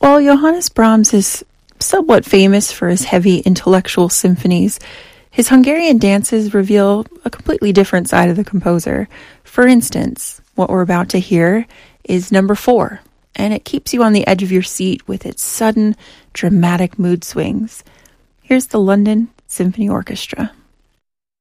While Johannes Brahms is somewhat famous for his heavy intellectual symphonies, his Hungarian dances reveal a completely different side of the composer. For instance, what we're about to hear is number 4, and it keeps you on the edge of your seat with its sudden, dramatic mood swings. Here's the London Symphony Orchestra.